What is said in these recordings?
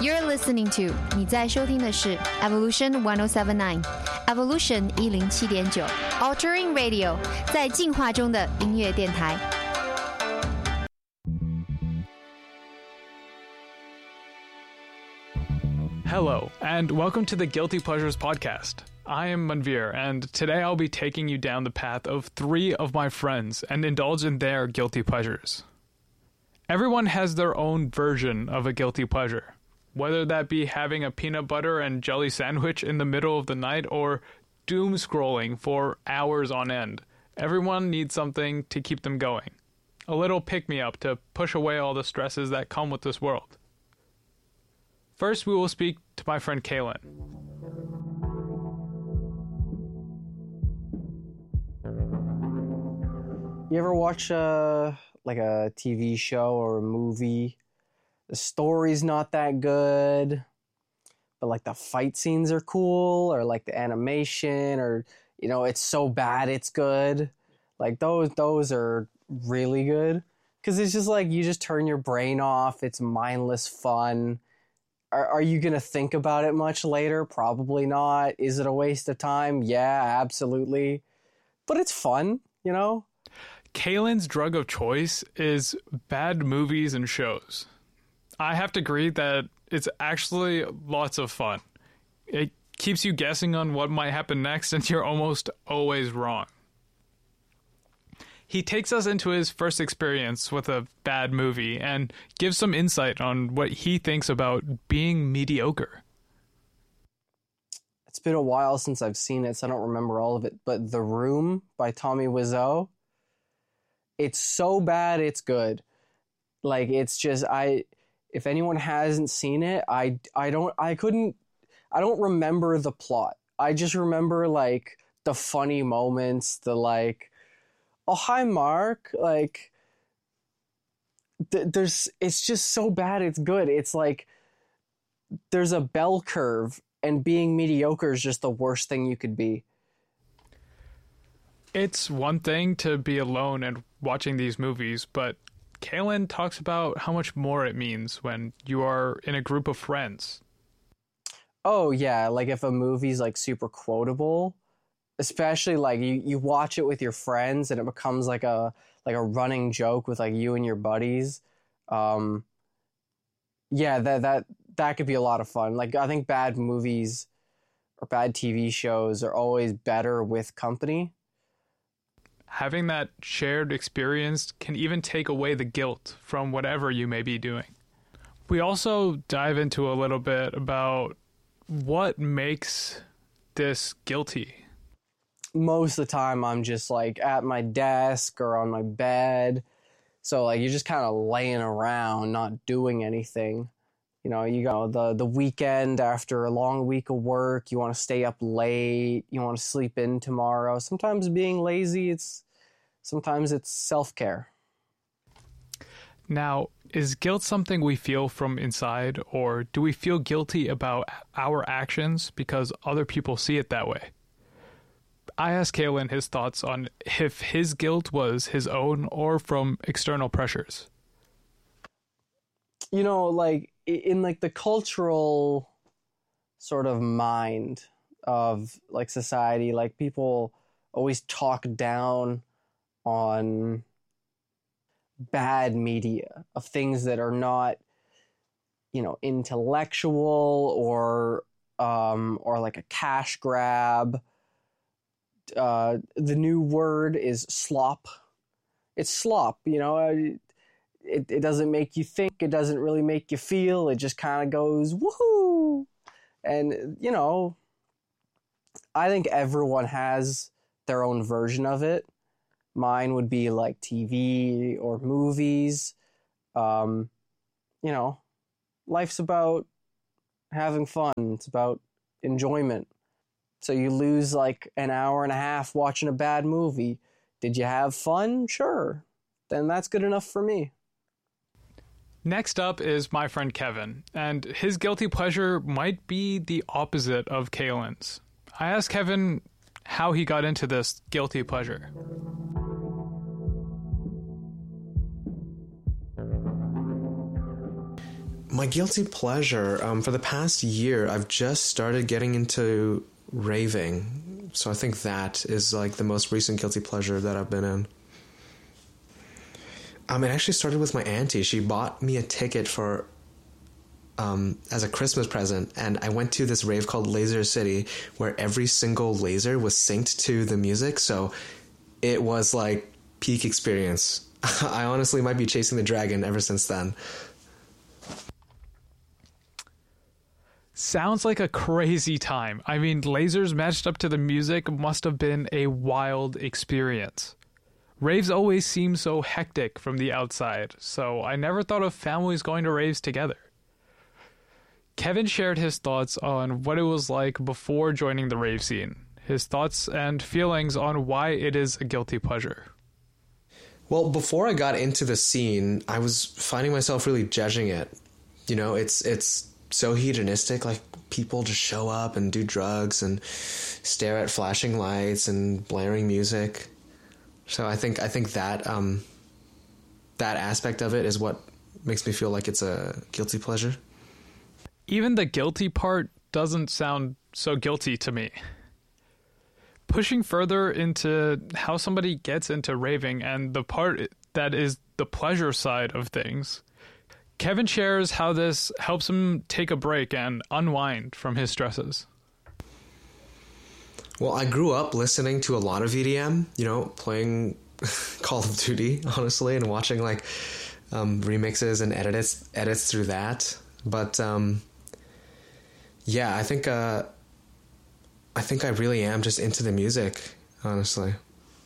You're listening to 你在收听的是 Evolution 1079 Evolution 107.9 Altering Radio 在进化中的音乐电台。 Hello, and welcome to the Guilty Pleasures podcast. I am Manveer, and today I'll be taking you down the path of 3 of my friends and indulge in their guilty pleasures. Everyone has their own version of a guilty pleasure, whether that be having a peanut butter and jelly sandwich in the middle of the night or doom scrolling for hours on end. Everyone needs something to keep them going. A little pick-me-up to push away all the stresses that come with this world. First, we will speak to my friend Kaylin. You ever watch a TV show or a movie? The story's not that good, but like the fight scenes are cool, or like the animation, or it's so bad it's good. Like those are really good because it's just like you just turn your brain off. It's mindless fun. Are you going to think about it much later? Probably not. Is it a waste of time? Yeah, absolutely. But it's fun, Kaylin's drug of choice is bad movies and shows. I have to agree that it's actually lots of fun. It keeps you guessing on what might happen next, and you're almost always wrong. He takes us into his first experience with a bad movie and gives some insight on what he thinks about being mediocre. It's been a while since I've seen it, so I don't remember all of it. But The Room by Tommy Wiseau, it's so bad it's good. Like, it's just, if anyone hasn't seen it, I don't remember the plot. I just remember like the funny moments, the like, oh, hi, Mark. Like, it's just so bad it's good. It's like there's a bell curve, and being mediocre is just the worst thing you could be. It's one thing to be alone and watching these movies, but Kaylin talks about how much more it means when you are in a group of friends. Oh, yeah. Like if a movie's like super quotable, especially like you watch it with your friends and it becomes like a running joke with like you and your buddies. Yeah, that could be a lot of fun. Like I think bad movies or bad TV shows are always better with company. Having that shared experience can even take away the guilt from whatever you may be doing. We also dive into a little bit about what makes this guilty. Most of the time I'm just like at my desk or on my bed. So like you're just kind of laying around, not doing anything. You go the weekend after a long week of work, you want to stay up late, you want to sleep in tomorrow. Sometimes being lazy, sometimes it's self-care. Now, is guilt something we feel from inside, or do we feel guilty about our actions because other people see it that way? I asked Kaylin his thoughts on if his guilt was his own or from external pressures. Like in like the cultural sort of mind of like society, like people always talk down on bad media, of things that are not, intellectual or like a cash grab. The new word is slop. It's slop, it doesn't make you think, it doesn't really make you feel, it just kind of goes woohoo. And I think everyone has their own version of it. Mine would be like TV or movies. Life's about having fun, it's about enjoyment. So you lose like an hour and a half watching a bad movie. Did you have fun? Sure. Then that's good enough for me. Next up is my friend Kevin, and his guilty pleasure might be the opposite of Kaylin's. I asked Kevin how he got into this guilty pleasure. My guilty pleasure, for the past year, I've just started getting into raving. So I think that is like the most recent guilty pleasure that I've been in. It actually started with my auntie. She bought me a ticket for as a Christmas present, and I went to this rave called Laser City, where every single laser was synced to the music, so it was like peak experience. I honestly might be chasing the dragon ever since then. Sounds like a crazy time. I mean, lasers matched up to the music must have been a wild experience. Raves always seem so hectic from the outside, so I never thought of families going to raves together. Kevin shared his thoughts on what it was like before joining the rave scene, his thoughts and feelings on why it is a guilty pleasure. Well, before I got into the scene, I was finding myself really judging it. You know, it's so hedonistic, like people just show up and do drugs and stare at flashing lights and blaring music. So I think that that aspect of it is what makes me feel like it's a guilty pleasure. Even the guilty part doesn't sound so guilty to me. Pushing further into how somebody gets into raving and the part that is the pleasure side of things, Kevin shares how this helps him take a break and unwind from his stresses. Well, I grew up listening to a lot of EDM, you know, playing Call of Duty, honestly, and watching like remixes and edits through that. But yeah, I think I really am just into the music, honestly.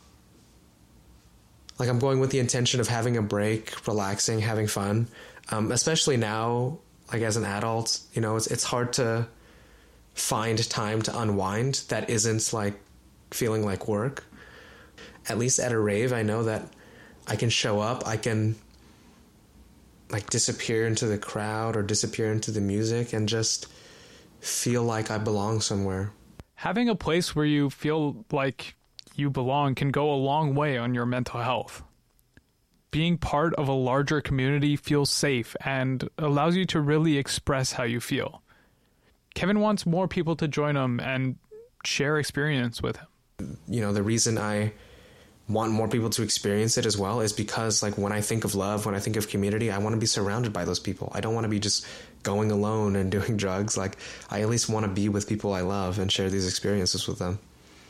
Like I'm going with the intention of having a break, relaxing, having fun. Especially now, like as an adult, you know, it's hard to find time to unwind that isn't like feeling like work. At least at a rave, I know that I can show up, I can like disappear into the crowd or disappear into the music and just feel like I belong somewhere. Having a place where you feel like you belong can go a long way on your mental health. Being part of a larger community feels safe and allows you to really express how you feel. Kevin wants more people to join him and share experience with him. You know, the reason I want more people to experience it as well is because like when I think of love, when I think of community, I want to be surrounded by those people. I don't want to be just going alone and doing drugs. Like I at least want to be with people I love and share these experiences with them.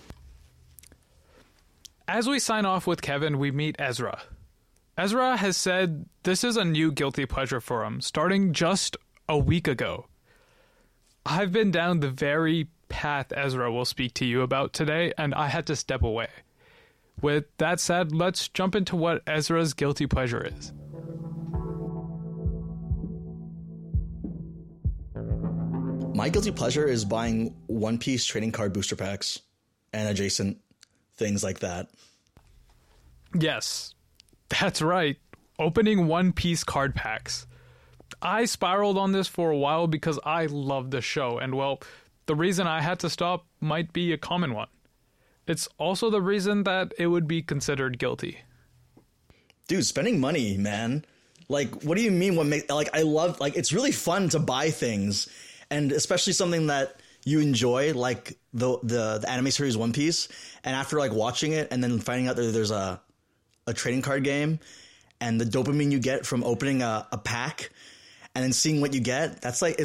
As we sign off with Kevin, we meet Ezra. Ezra has said this is a new guilty pleasure for him, starting just a week ago. I've been down the very path Ezra will speak to you about today, and I had to step away. With that said, let's jump into what Ezra's guilty pleasure is. My guilty pleasure is buying One Piece trading card booster packs and adjacent things like that. Yes, that's right. Opening One Piece card packs. I spiraled on this for a while because I love the show, and well, the reason I had to stop might be a common one. It's also the reason that it would be considered guilty. Dude, spending money, man. Like, what do you mean? I love, like, it's really fun to buy things, and especially something that you enjoy, like the anime series One Piece. And after like watching it and then finding out that there's a trading card game, and the dopamine you get from opening a pack and then seeing what you get, that's what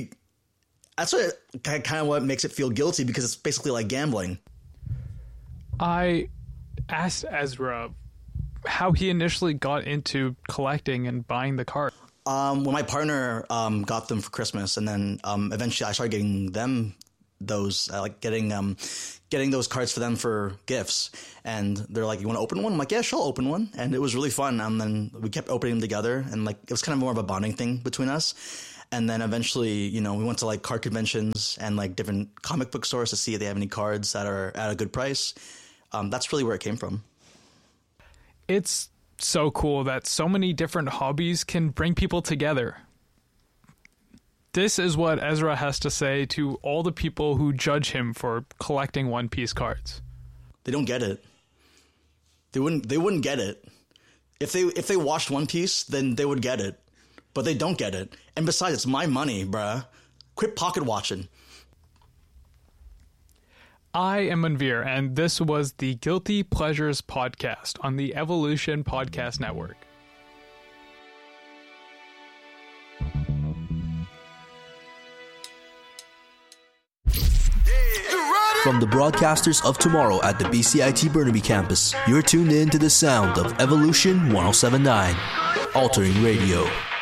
kind of what makes it feel guilty, because it's basically like gambling. I asked Ezra how he initially got into collecting and buying the cards. Well, my partner got them for Christmas, and then eventually I started getting them those, getting those cards for them for gifts. And they're like, "You want to open one?" I'm like, "Yeah, sure, I'll open one." And it was really fun. And then we kept opening them together, and like it was kind of more of a bonding thing between us. And then eventually, you know, we went to like card conventions and like different comic book stores to see if they have any cards that are at a good price. That's really where it came from. It's so cool that so many different hobbies can bring people together. This is what Ezra has to say to all the people who judge him for collecting One Piece cards. They don't get it. They wouldn't get it. If they watched One Piece, then they would get it. but they don't get it. And besides, it's my money, bruh. Quit pocket watching. I am Manveer, and this was the Guilty Pleasures podcast on the Evolution Podcast Network. From the broadcasters of tomorrow at the BCIT Burnaby campus, you're tuned in to the sound of Evolution 1079, Altering Radio.